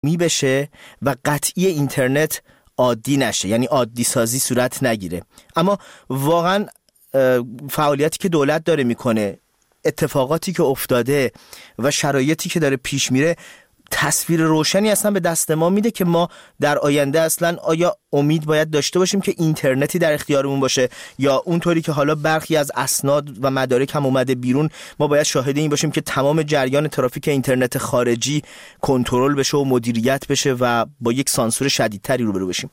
می بشه و قطعی اینترنت عادی نشه، یعنی عادی سازی صورت نگیره. اما واقعا فعالیتی که دولت داره میکنه، اتفاقاتی که افتاده و شرایطی که داره پیش میره تصویر روشنی اصلا به دست ما میده که ما در آینده اصلا آیا امید باید داشته باشیم که اینترنتی در اختیارمون باشه، یا اونطوری که حالا برخی از اسناد و مدارک هم اومده بیرون ما باید شاهد این باشیم که تمام جریان ترافیک اینترنت خارجی کنترل بشه و مدیریت بشه و با یک سانسور شدیدتری روبرو بشیم؟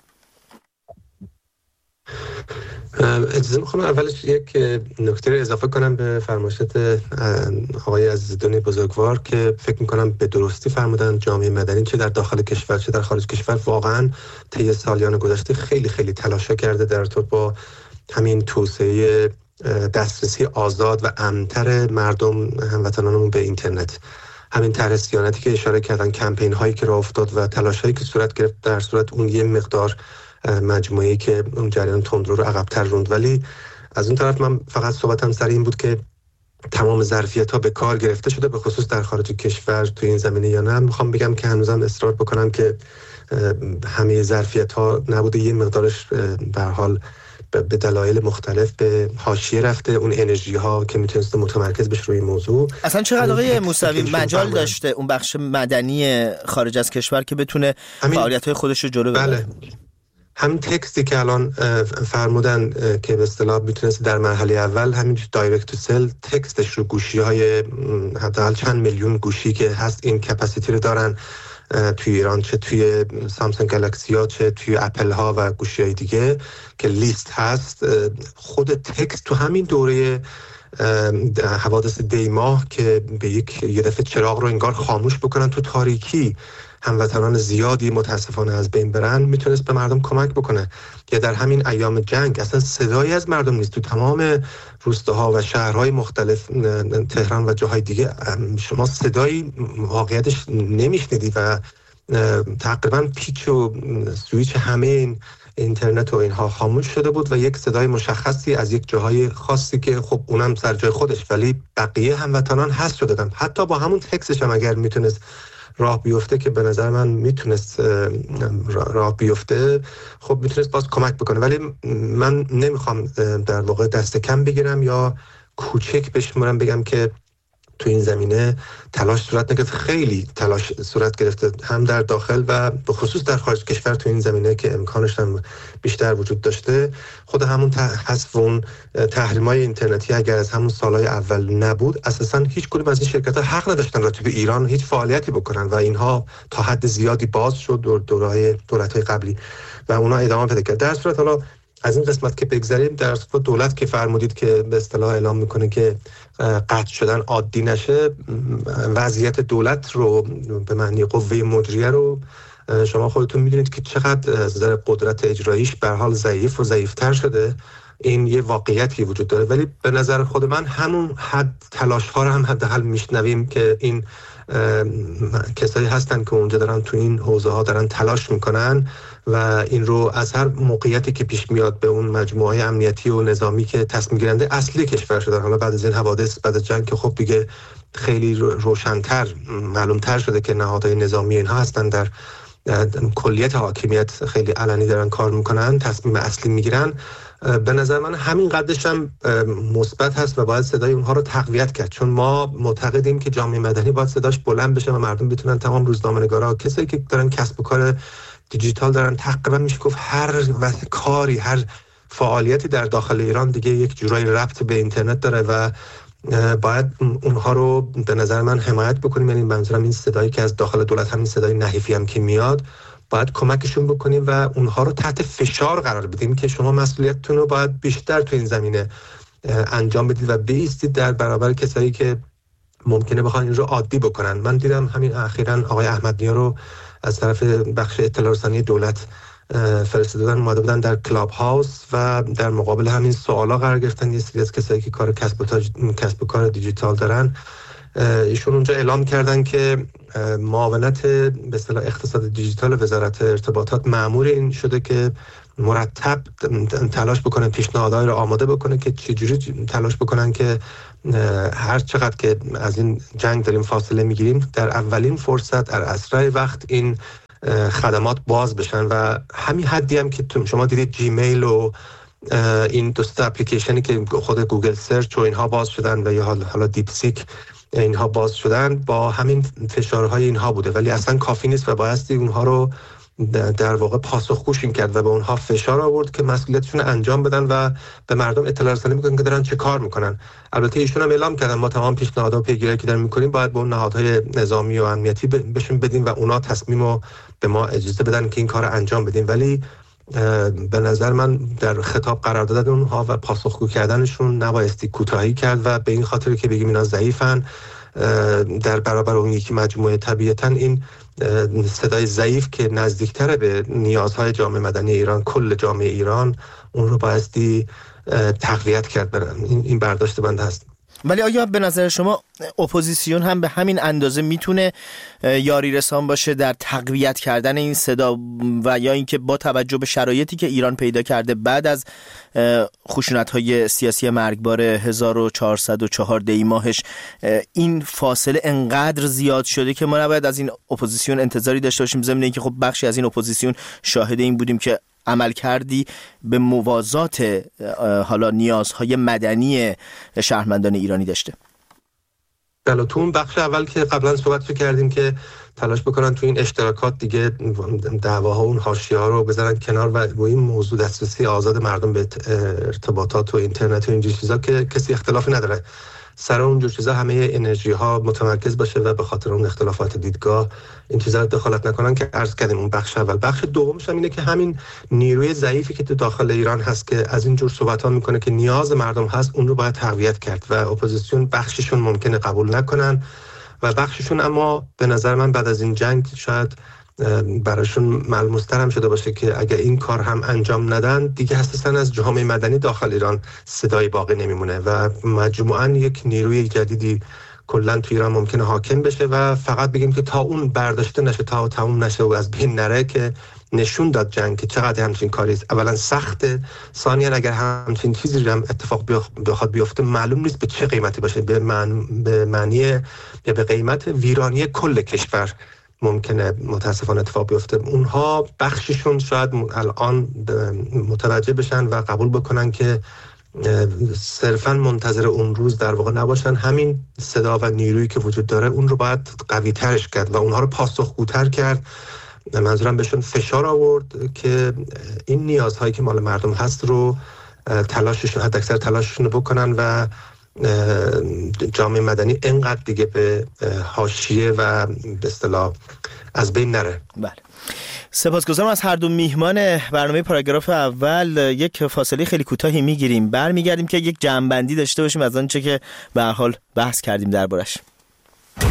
اجازه میخوام اولش یک نکته رو اضافه کنم به فرمایشات آقای عزیزدانی بزرگوار که فکر میکنم به درستی فرمودن. جامعه مدنی چه در داخل کشور چه در خارج کشور واقعا طی سالیان گذشته خیلی خیلی تلاش کرده در ارتباط با همین توسعه دسترسی آزاد و امن‌تر مردم هموطنانمون به اینترنت. همین طرح صیانتی که اشاره کردن، کمپین هایی که راه افتاد و تلاش هایی که صورت گرفت، در صورت اون یه مقدار مجموعه‌ای که اون جریان تندرو رو عقب‌تر روند. ولی از اون طرف من فقط صحبتم سر این بود که تمام ظرفیت‌ها به کار گرفته شده به خصوص در خارج کشور تو این زمینه یا نه. میخوام بگم که هنوزم اصرار بکنم که همه ظرفیت‌ها نبوده، یه مقدارش به هر حال به دلایل مختلف به حاشیه رفته. اون انرژی ها که میتونست متمرکز بشه روی موضوع. اصلا چقدر آقای موسوی مجال داشته اون بخش مدنی خارج از کشور که بتونه فعالیت‌های خودش رو جلو ببره؟ بله. همین تکستی که الان فرمودن که به اصطلاح میتونست در مرحله اول همین دایرکت تو سل تکستش رو گوشی‌های حداقل چند میلیون گوشی که هست این کپاسیتی رو دارن توی ایران، چه توی سامسونگ گالاکسی ها چه توی اپل ها و گوشی های دیگه که لیست هست. خود تکست تو همین دوره حوادث دیماه که به یه دفعه چراغ رو انگار خاموش بکنن تو تاریکی، هموطنان زیادی متاسفانه از بین برن، میتونست به مردم کمک بکنه. یا در همین ایام جنگ اصلا صدایی از مردم نیست تو تمام روستاها و شهرهای مختلف تهران و جاهای دیگه، شما صدایی واقعیتش نمیشنیدی و تقریبا پیچ و سویچ همه این اینترنت و اینها خاموش شده بود و یک صدای مشخصی از یک جاهای خاصی که خب اونم سر جای خودش، ولی بقیه هموطنان حس شدن. حتی با همون تکسش هم اگر میتونست راه بیفته، که به نظر من میتونست راه بیفته، خب میتونست باز کمک بکنه. ولی من نمیخوام در واقع دست کم بگیرم یا کوچک بشمارم بگم که تو این زمینه تلاش صورت نگرفت. خیلی تلاش صورت گرفته هم در داخل و به خصوص در خارج کشور تو این زمینه که امکانش هم بیشتر وجود داشته. خود همون حذف اون تحریم‌های اینترنتی اگر از همون سالهای اول نبود، اساساً هیچ کدوم از این شرکت‌ها حق نداشتن راجع به ایران هیچ فعالیتی بکنن و اینها تا حد زیادی باز شد دولت‌های قبلی و اونها ادامه پیدا کرد. در صورت حالا از این قسمت که بگذاریم، در صورت دولت که فرمودید که به اصطلاح اعلام میکنه که قطع شدن عادی نشه، وضعیت دولت رو به معنی قوه مجریه رو شما خودتون میدونید که چقدر از نظر قدرت اجراییش به هر حال ضعیف و ضعیفتر شده. این یه واقعیتی وجود داره، ولی به نظر خود من همون حد تلاش ها رو هم حداقل میشنویم که این کسایی هستن که اونجا دارن تو این حوزه ها دارن تلاش میکنن و این رو از هر موقعیتی که پیش میاد به اون مجموعه امنیتی و نظامی که تصمیم گیرنده اصلی کشور شدن، حالا بعد از این حوادث بعد از جنگ که خب دیگه خیلی روشن‌تر معلوم‌تر شده که نهادهای نظامی اینها هستن در کلیت حاکمیت خیلی علنی دارن کار میکنن، تصمیم اصلی میگیرن. به نظر من همین قدرش هم مثبت هست و باید صدای اونها رو تقویت کرد، چون ما معتقدیم که جامعه مدنی باید صداش بلند بشه و مردم بتونن، تمام روزنامه‌نگارا، کسایی که دارن کسب و کار دیجیتال دارن، تقریبا میشه گفت هر کاری، هر فعالیتی در داخل ایران دیگه یک جورایی ربط به اینترنت داره و باید اونها رو به نظر من حمایت بکنیم. یعنی منظورم این صدایی که از داخل دولت، همین صدای نحیفی هم که میاد، باید کمکشون بکنیم و اونها رو تحت فشار قرار بدیم که شما مسئولیتتون رو باید بیشتر تو این زمینه انجام بدید و بایستید در برابر کسایی که ممکنه بخوان این رو عادی بکنن. من دیدم همین اخیراً آقای احمدنیا رو از طرف بخش اطلاع رسانی دولت فرستادن، اومده بودن در کلاب هاوس و در مقابل همین سوالا قرار گرفتن یه سری از کسایی که کار کسب و کار دیجیتال دارن. ایشون اونجا اعلام کردن که معاونت به اصطلاح اقتصاد دیجیتال وزارت ارتباطات مأمور این شده که مرتب تلاش بکنه، پیشنهادهای رو آماده بکنه که چجوری تلاش بکنن که هر چقدر که از این جنگ داریم فاصله میگیریم در اولین فرصت در اسرع وقت این خدمات باز بشن. و همین حدی هم که شما دیدید جیمیل و این دوست اپلیکیشنی که خود گوگل سرچ و اینها باز شدن و یا حالا دیپ سیک اینها باز شدن با همین فشارهای اینها بوده، ولی اصلا کافی نیست و بایستی اونها رو در واقع پاسخگوشیم کرد و به اونها فشار آورد که مسئولیتشون انجام بدن و به مردم اطلاع رسانی میکنن که دارن چه کار میکنن. البته ایشون هم اعلام کردن ما تمام پیشنهادات و پیگیری که داریم میکنیم باید به اون نهادهای نظامی و امنیتی بهشون بدیم و اونا تصمیم رو به ما اجازه بدن که این کار رو انجام بدیم. ولی به نظر من در خطاب قرار دادن اونها و پاسخگو کردنشون نبایستی کوتاهی کرد و به این خاطر که بگیم اینا ضعیفن در برابر اون یکی مجموعه، طبیعتاً این صدای ضعیف که نزدیکتر به نیازهای جامعه مدنی ایران، کل جامعه ایران، اون رو بایستی تقویت کرد. این برداشت بنده هست. ولی آیا به نظر شما اپوزیسیون هم به همین اندازه میتونه یاری رسان باشه در تقویت کردن این صدا و یا اینکه با توجه به شرایطی که ایران پیدا کرده بعد از خشونت‌های سیاسی مرگبار 1404 دی ماهش این فاصله انقدر زیاد شده که ما نباید از این اپوزیسیون انتظاری داشته باشیم، ضمن اینکه خب بخشی از این اپوزیسیون شاهد این بودیم که عمل کردی به موازات حالا نیازهای مدنی شهروندان ایرانی داشته؟ بله، تو اون بخش اول که قبلا صحبت کردیم که تلاش بکنن تو این اشتراکات دیگه دعواها اون حاشیه‌ها رو بذارن کنار و با این موضوع دسترسی آزاد مردم به ارتباطات و اینترنت و اینجور چیزا که کسی اختلافی نداره، سر اونجور چیزا همه انرژی ها متمرکز باشه و به خاطر اون اختلافات دیدگاه این چیزا رو دخالت نکنن که عرض کردیم اون بخش اول. بخش دومش هم اینه که همین نیروی ضعیفی که تو داخل ایران هست که از این جور صحبت ها میکنه که نیاز مردم هست، اون رو باید تقویت کرد و اپوزیسیون بخششون ممکنه قبول نکنن و بخششون اما به نظر من بعد از این جنگ شاید براشون ملموس‌تر هم شده باشه که اگر این کار هم انجام ندن دیگه اساساً از جامعه مدنی داخل ایران صدای باقی نمیمونه و مجموعاً یک نیروی جدیدی کلاً تو ایران ممکنه حاکم بشه و فقط بگیم که تا اون برداشته نشه، تا تموم نشه و از بین نره، که نشون داد جنگ که چقدر همچین کاری است. اولا سخته، ثانیاً اگر همچین چیزی هم اتفاق بخواد بیفته معلوم نیست به چه قیمتی باشه، به معنی یا به قیمت ویرانی کل کشور ممکنه متاسفانه اتفاق بیفته. اونها بخششون شاید الان متوجه بشن و قبول بکنن که صرفاً منتظر اون روز در واقع نباشن، همین صدا و نیرویی که وجود داره اون رو باید قوی ترش کرد و اونها رو پاسخگوتر کرد. منظورم بهشون فشار آورد که این نیازهایی که مال مردم هست رو تلاششون، حد اکثر تلاششون رو بکنن و جامعه مدنی اینقدر دیگه به حاشیه و به اصطلاح از بین نره. بله، سپاسگزارم از هر دو میهمان برنامه پاراگراف اول. یک فاصله خیلی کوتاهی میگیریم، برمیگردیم که یک جمع‌بندی داشته باشیم از آنچه که به هر حال بحث کردیم دربارش.